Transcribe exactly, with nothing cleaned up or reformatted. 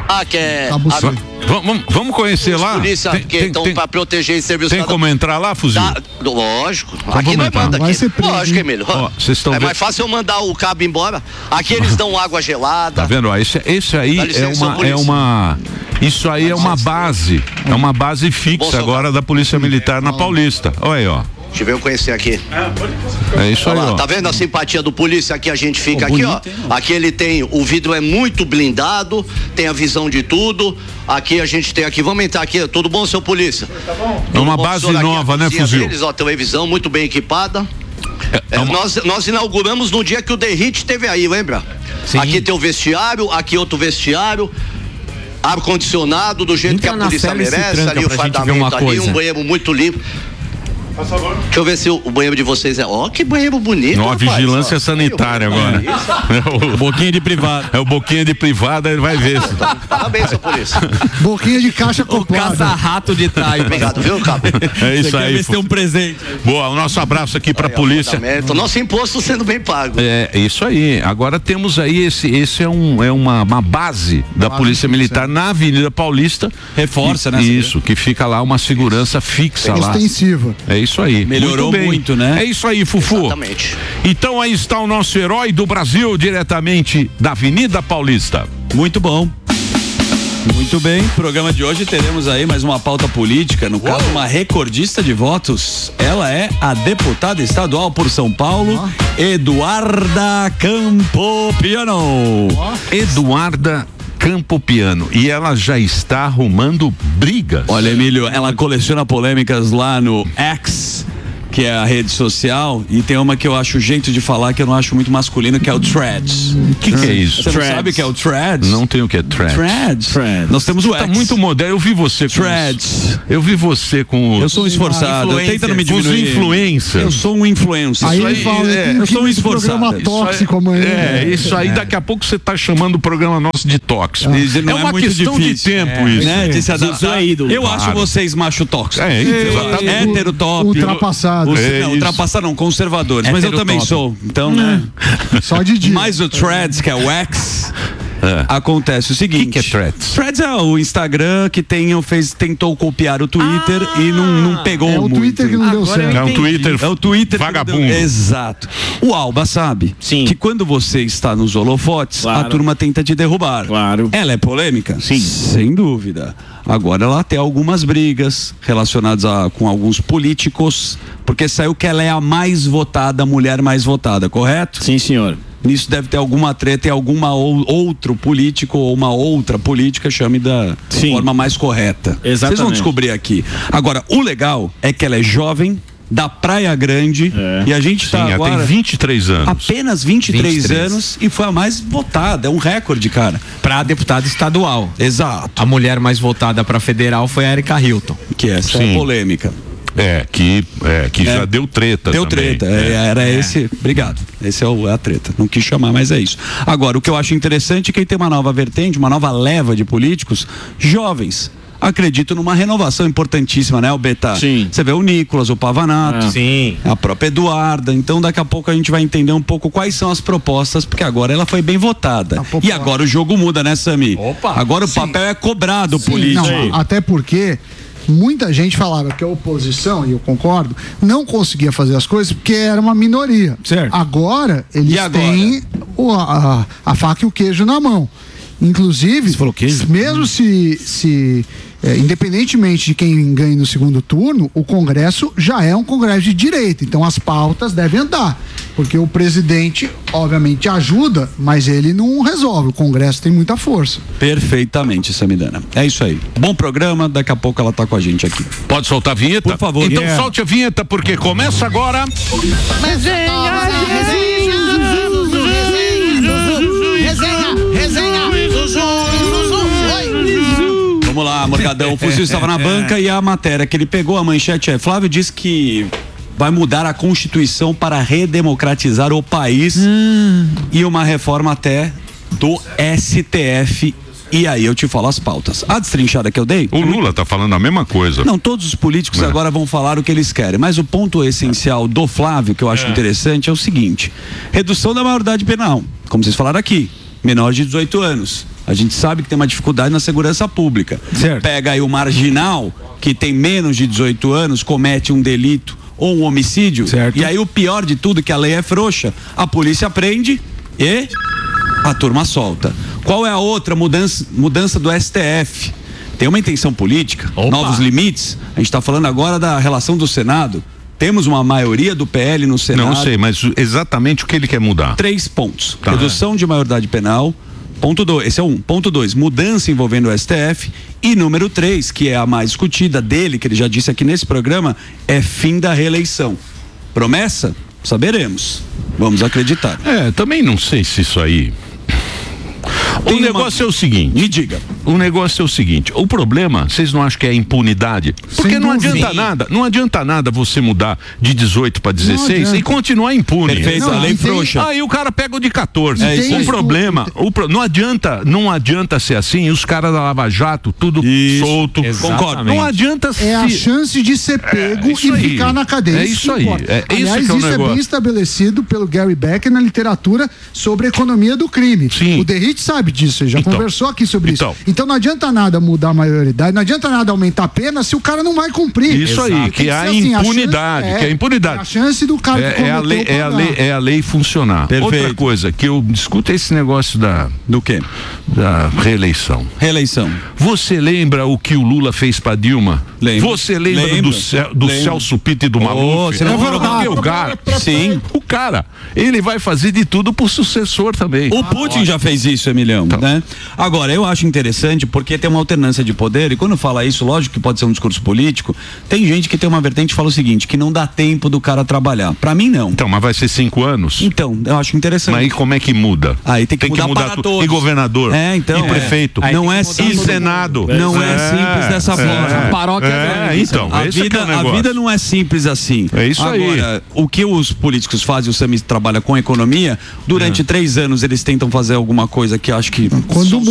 Ah, que é... Tá Vamos, vamos conhecer Os lá? polícia Tem- que tem- estão tem- para proteger esse serviço. Tem como entrar lá, Fuzil? Tá, lógico. Então aqui vamos não é entrar. manda Vai aqui. ser preso, Lógico, hein? Emílio. Ó, vocês estão é vendo- mais fácil eu mandar o cabo embora. Aqui eles dão água gelada. Tá vendo? Ó, esse, esse aí Dá é licença, uma, polícia. é uma. Isso aí é uma base. É uma base fixa Bolsonaro. agora da Polícia Militar na Paulista. Olha aí, ó. Deixa eu ver eu conhecer aqui. É isso aí, Olha lá, ó. tá vendo a simpatia do polícia? Aqui a gente fica Pô, aqui, bonito, ó. Aqui ele tem, o vidro é muito blindado, tem a visão de tudo. Aqui a gente tem aqui, vamos entrar aqui. Tudo bom, seu polícia? Tá bom. É uma base nova, né, Fuzil? Deles, ó, televisão muito bem equipada. É É, uma- nós, nós inauguramos no dia que o Derrite esteve aí, lembra? Sim. Aqui tem o vestiário, aqui outro vestiário. Ar-condicionado, do jeito Entra que a na polícia cela e se merece, tranca ali o pra gente ver fardamento uma ali, coisa. um banheiro muito limpo. Deixa eu ver se o, o banheiro de vocês é. Ó, que banheiro bonito. Não, a rapaz, vigilância ó. sanitária agora. É o, Boquinha de privado. é o boquinha de privada, ele vai ver. Parabéns, seu polícia. Boquinha de caixa O acoplada. caça-rato de Taipa. Obrigado, viu, cabo? É isso Você quer aí. ver se tem um presente. Boa, o nosso abraço aqui pra Aí, ó, polícia. fundamento. Nosso imposto sendo bem pago. É, isso aí. Agora temos aí esse, esse é, um, é uma, uma base da Base Polícia fixa. Militar na Avenida Paulista. Reforça, Que- né? Isso, que fica lá uma segurança fixa lá. Extensiva. É isso aí. Melhorou bem. muito, né? É isso aí, Fufu. Exatamente. Então aí está o nosso herói do Brasil, diretamente da Avenida Paulista. Muito bom. Muito bem, programa de hoje teremos aí mais uma pauta política, no caso uma recordista de votos. Ela é a deputada estadual por São Paulo, Eduarda Campopiano. Eduarda Campopiano. E ela já está arrumando brigas. Olha, Emílio, ela coleciona polêmicas lá no X, que é a rede social, e tem uma que eu acho o jeito de falar que eu não acho muito masculino, que é o Threads. O que, que é isso? Você não sabe o que é o Threads? Não tem o que é thread. Threads. Nós temos o Tá X. muito moderno. Eu vi você com Threads. os- Eu vi você com os, Eu sou um esforçado, influencer. tenta não me Os diminuir. influencers. Eu sou um influencer. Aí Isso ele aí, fala, é, tem eu que sou um ir nesse programa esforçado. tóxico amanhã. É, isso aí, daqui a pouco você tá chamando o programa nosso de tóxico. Isso não é é uma muito questão difícil. de tempo É, isso. né, de se adaptar. Isso é ídolo. Eu Claro. acho vocês macho tóxicos. É, exatamente. Hétero top. Ultrapassado. Os- É não, isso. ultrapassar não, conservadores. Mas eu Hétero também top. sou. Então, né? Só de dia. Mas o Threads, que é o X, É. acontece o seguinte. O que que é Threads? Threads é o Instagram que tem, fez, tentou copiar o Twitter e não, não pegou É o muito. Twitter que não deu Agora eu certo. É um Twitter, É o Twitter que vagabundo. não deu- Exato. O Alba sabe Sim. que quando você está nos holofotes, Claro. a turma tenta te derrubar. Claro. Ela é polêmica? Sim. Sem dúvida. Agora ela tem algumas brigas relacionadas a, com alguns políticos, porque saiu que ela é a mais votada, a mulher mais votada, correto? Sim, senhor. Nisso deve ter alguma treta e alguma ou, outro político ou uma outra política chame da Sim. forma mais correta. Vocês vão Exatamente. descobrir aqui. Agora, o legal é que ela é jovem, da Praia Grande, É. e a gente Sim, tá ela agora tem vinte e três anos. apenas vinte e três vinte e três anos e foi a mais votada. É um recorde, cara. Pra deputada estadual. Exato. A mulher mais votada pra federal foi a Erika Hilton. Que essa é Sim. a polêmica. É, que, é, que É. já deu treta Deu também. treta, é, era esse. Obrigado. Esse é, o, é a treta. Não quis chamar, mas é isso. Agora, o que eu acho interessante é que tem uma nova vertente, uma nova leva de políticos jovens. Acredito numa renovação importantíssima, né, o Beta? Sim. Você vê o Nicolas, o Pavanato, Sim. a própria Eduarda. Então, daqui a pouco a gente vai entender um pouco quais são as propostas, porque agora ela foi bem votada. E agora o jogo muda, né, Sami? Opa. Agora o Sim. papel é cobrado Sim, político. não, até porque muita gente falava que a oposição, e eu concordo, não conseguia fazer as coisas porque era uma minoria. Certo. Agora, eles E agora? têm o- a, a faca e o queijo na mão. Inclusive, Você falou queijo? mesmo se, se é, independentemente de quem ganhe no segundo turno, o Congresso já é um Congresso de direita. Então as pautas devem andar. Porque o presidente, obviamente, ajuda, mas ele não resolve. O Congresso tem muita força. Perfeitamente, Samidana. É isso aí. Bom programa, daqui a pouco ela tá com a gente aqui. Pode soltar a vinheta? Por favor. Então Yeah. solte a vinheta, porque começa agora. Vamos lá, Morgadão. O fuzil estava na banca e a matéria que ele pegou, a manchete é: Flávio diz que vai mudar a Constituição para redemocratizar o país e uma reforma até do S T F. E aí eu te falo as pautas. A destrinchada que eu dei. O Lula tá falando a mesma coisa. Não, todos os políticos É. agora vão falar o que eles querem, mas o ponto essencial do Flávio, que eu acho interessante, é o seguinte: redução da maioridade penal, como vocês falaram aqui. menor de dezoito anos. A gente sabe que tem uma dificuldade na segurança pública. Certo. Pega aí o marginal, que tem menos de dezoito anos, comete um delito ou um homicídio. Certo. E aí o pior de tudo, que a lei é frouxa. A polícia prende e a turma solta. Qual é a outra mudança, mudança do S T F? Tem uma intenção política, Opa. novos limites. A gente está falando agora da relação do Senado. Temos uma maioria do P L no Senado. Não sei, mas exatamente o que ele quer mudar. Três pontos. Tá. Redução de maioridade penal. Ponto dois, esse é um. Ponto dois, mudança envolvendo o S T F. E número três, que é a mais discutida dele, que ele já disse aqui nesse programa, é fim da reeleição. Promessa? Saberemos. Vamos acreditar. É, também não sei se isso aí... Tem o negócio uma... é o seguinte. Me diga. O negócio é o seguinte. O problema, vocês não acham que é a impunidade? Porque Sem não dúvida. adianta nada. Não adianta nada você mudar de dezoito para dezesseis e continuar impune. Perfeito, Não, a lei e tem- frouxa. Aí o cara pega o de catorze. É isso o aí. problema, o pro... não adianta, não adianta ser assim. Os caras da Lava Jato, tudo Isso, solto. exatamente. Concordo. Não adianta É a se... chance de ser pego É, isso e aí. ficar na cadeia. É isso que aí. importa. É isso Aliás, que é o isso é negócio. bem estabelecido pelo Gary Becker na literatura sobre a economia do crime. Sim. O Derrite sabe disso, ele já Então. conversou aqui sobre Então. isso. Então não adianta nada mudar a maioridade, não adianta nada aumentar a pena se o cara não vai cumprir. Isso aí, Tem que ser é a assim, chance- impunidade, que é a impunidade. é a chance do cara que É, é a cometeu lei, é, a pagar. lei, é a lei funcionar. Perfeito. Outra coisa que eu discuto é esse negócio da, Do quê? da reeleição. Reeleição. Você lembra o que o Lula fez pra Dilma? Lembro. Você lembra Lembro. do, Cel- do Lembro. Celso Pitt e do Maluf? você não É falou verdade. nada. O cara, Sim. o cara, ele vai fazer de tudo pro sucessor também. O Putin já fez isso, Emilhão, Então. né? Agora, eu acho interessante porque tem uma alternância de poder e quando fala isso, lógico que pode ser um discurso político, tem gente que tem uma vertente que fala o seguinte, que não dá tempo do cara trabalhar. Pra mim, não. Então, mas vai ser cinco anos? Então, eu acho interessante. Mas aí como é que muda? Aí tem que mudar para tudo. todos. E governador? É, então. E prefeito? É. Não é E simples. Senado? Não é, simples dessa é, forma. É, paróquia é, grande. então, A esse é que vida, é o a negócio. vida não é simples assim. É isso aí. Agora, o que os políticos fazem, o Samir trabalha com economia, durante É. três anos eles tentam fazer alguma coisa que eu acho que Quando